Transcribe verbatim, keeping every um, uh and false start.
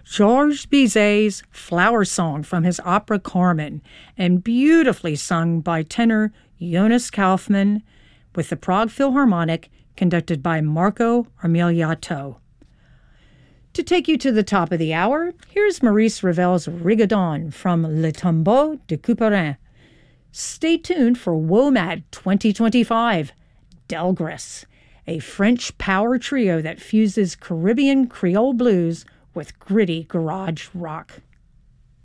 Georges Bizet's Flower Song from his opera Carmen, and beautifully sung by tenor Jonas Kaufmann with the Prague Philharmonic conducted by Marco Armiliato. To take you to the top of the hour, here's Maurice Ravel's Rigodon from Le Tombeau de Couperin. Stay tuned for WOMAD twenty twenty-five, Delgres, a French power trio that fuses Caribbean Creole blues with gritty garage rock.